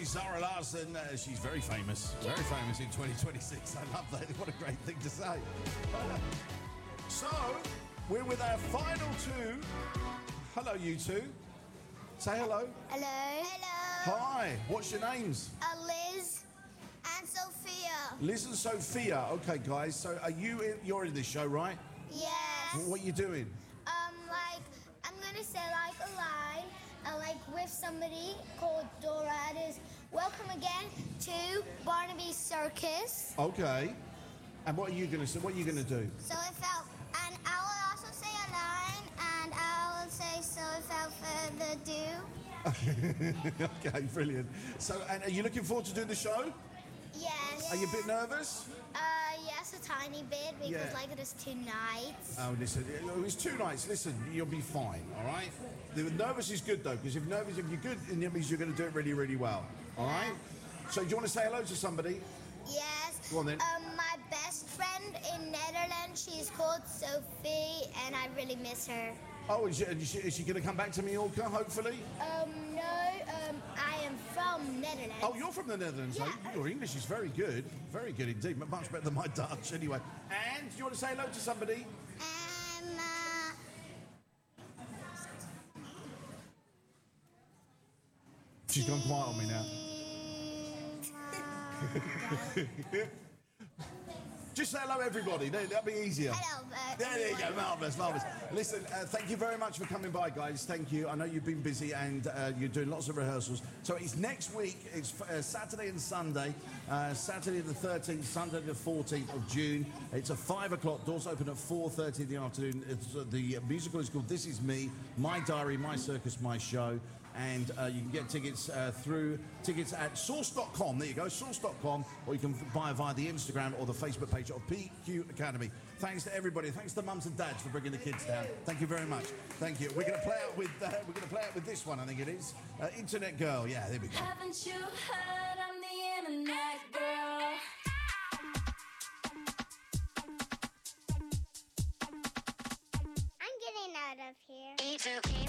is Zara Larsson. She's very famous in 2026. I love that. What a great thing to say. So, we're with our final two. Hello, you two. Say hello. Hello. Hello. Hi. What's your names? Liz and Sophia. Liz and Sophia. Okay, guys. So, you're in this show, right? Yes. What are you doing? I'm gonna say like a line, with somebody called Dora. It is welcome again to Barnaby's Circus. Okay. And what are you gonna say? What are you gonna do? So and I will also say a line, and I will say so without further ado. Okay, brilliant. So, and are you looking forward to doing the show? Yes. Are you a bit nervous? Yes, a tiny bit because it is 2 nights. Oh, listen, it's 2 nights. Listen, you'll be fine, all right? The nervous is good though, because if you're good, then it means you're going to do it really, really well, all right? So, do you want to say hello to somebody? Yes. Go on then. My best friend in Netherlands, she's called Sophie, and I really miss her. Oh, is she going to come back to Mallorca, hopefully? No, I am from Netherlands. Oh, you're from the Netherlands. Yeah. Oh, your English is very good indeed, but much better than my Dutch anyway. And do you want to say hello to somebody? She's gone quiet on me now. Just say hello, everybody. That'll be easier. Hello, There you go. Marvellous. Listen, thank you very much for coming by, guys. Thank you. I know you've been busy and you're doing lots of rehearsals. So it's next week. It's Saturday and Sunday. Saturday the 13th, Sunday the 14th of June. It's at 5 o'clock. Doors open at 4:30 in the afternoon. The musical is called This Is Me, My Diary, My Circus, My Show. And you can get tickets through tickets at source.com. There you go, source.com. Or you can buy via the Instagram or the Facebook page of PQ Academy. Thanks to everybody. Thanks to mums and dads for bringing the kids down. Thank you very much. Thank you. We're going to play out with this one. I think it is Internet Girl. Yeah, there we go. Haven't you heard I'm the Internet Girl? I'm getting out of here. Me too.